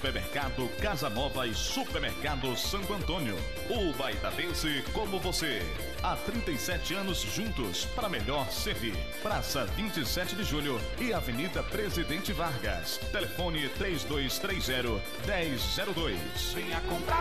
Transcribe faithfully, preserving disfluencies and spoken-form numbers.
Supermercado Casa Nova e Supermercado Santo Antônio. O Baitabense como você. Há trinta e sete anos juntos para melhor servir. Praça vinte e sete de Julho e Avenida Presidente Vargas. Telefone três dois três zero, um zero zero dois. Venha comprar